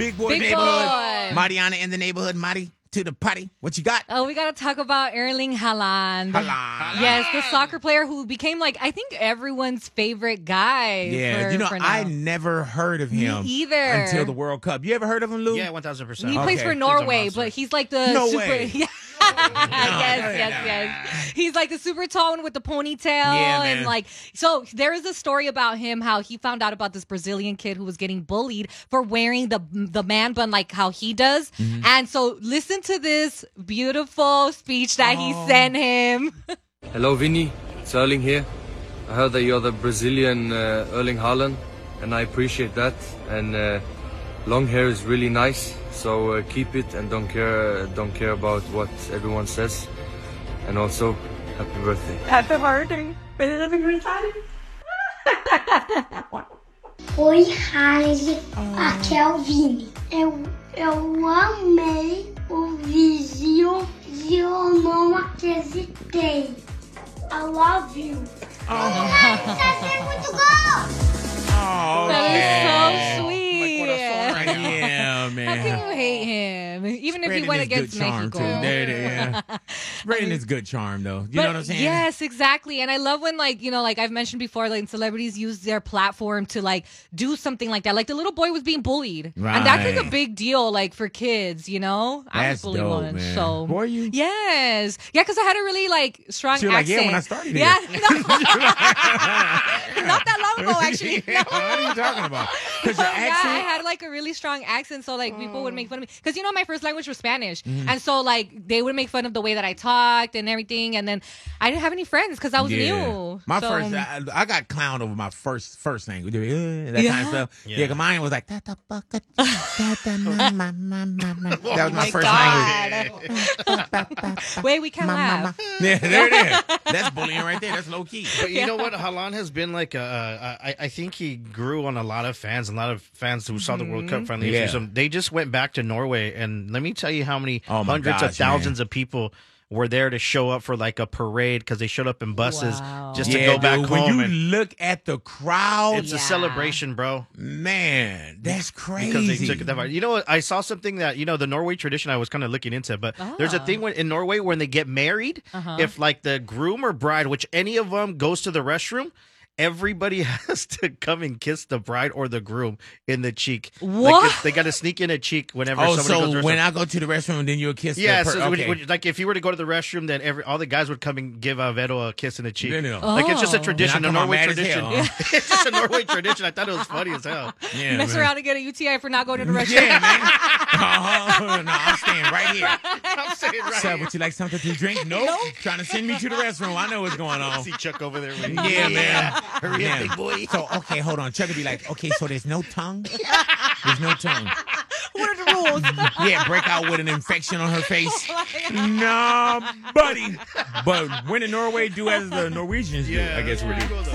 Big boy Big neighborhood. boy. Mariana in the neighborhood. Mari to the potty. What you got? Oh, we got to talk about Erling Haaland. Haaland. Yes, the soccer player who became, like, I think everyone's favorite guy. Yeah, for now. I never heard of him either. until the World Cup. You ever heard of him, Lou? Yeah, 1,000%. He plays Okay. for Norway, but he's like the No super. way. Yeah. Yes. He's like the super tall one with the ponytail, Yeah, man. and like so. There is a story about him how he found out about this Brazilian kid who was getting bullied for wearing the man bun like how he does, and so listen to this beautiful speech that he sent him. Hello, Vinny. It's Erling here. I heard that you're the Brazilian Erling Haaland, and I appreciate that. And long hair is really nice, so keep it and don't care about what everyone says. And also, happy birthday. Happy birthday. Feliz aniversário. Oi, Harry. Aqui é o Vini. Eu amei o vídeo e eu não acreditei. I love you. Tá sendo muito gol! Oh, That is so okay. sweet. Yeah, man. How can you hate him? Even if he Spreading went his against good charm, Mexico. too. There. Spreading his good charm, though. You know what I'm saying? Yes, exactly. And I love when, like, like I've mentioned before, like celebrities use their platform to like do something like that. Like the little boy was being bullied, and that's like a Right. big deal, like for kids. I was That's bullied dope, once, man. so Were you? Yes, yeah, because I had a really like strong She was like, accent. yeah, when I started yeah, here. not that long ago, actually. Yeah, what are you talking about? Because your Yeah, I accent. had like a really strong accent, so like people would make fun of me because my first language was Spanish, Mm-hmm. and so like they would make fun of the way that I talked and everything, and then I didn't have any friends because I was new. My So, first, I got clowned over my first language. That kind of stuff. Yeah, 'cause mine was like, that was my first language. Wait, we can't laugh. Yeah, there it is. That's bullying right there. That's low key. But you know what? Haaland has been like I think he grew on a lot of fans. A lot of fans who saw the World Cup finally. Yeah. They just went back to Norway, and let me tell you how many Oh my hundreds of gosh, thousands of people were there to show up for like a parade because they showed up in buses Wow. just to go back dude, home. when you And look at the crowd, it's a celebration, bro. man, that's crazy. Because they took it that far. You know what? I saw something that, the Norway tradition I was kind of looking into, but there's a thing in Norway when they get married, if like the groom or bride, which any of them goes to the restroom, everybody has to come and kiss the bride or the groom in the cheek. What? Like they got to sneak in a cheek whenever Oh, somebody goes to so the when restroom. I go to the restroom, then you'll kiss Yeah, the so okay. like if you were to go to the restroom, then all the guys would come and give Vero a kiss in the cheek. Then they'll- Like it's just a Oh. tradition, Then a I come out Norway mad as tradition. hell, huh? It's just a Norway tradition. I thought it was funny as hell. Yeah, Mess man. around and get a UTI for not going to the restroom. Yeah, man. No, I'm staying right here. I'm saying right Sir, here. would you like something to drink? Nope. Trying to send me to the restroom. I know what's going on. See Chuck over there. Yeah, man. Hurry up, big boy. So, okay, hold on. Chuck would be like, okay, so there's no tongue? There's no tongue. What are the rules? Yeah, break out with an infection on her face. Nah, buddy. But when in Norway, do as the Norwegians do, I guess we're doing.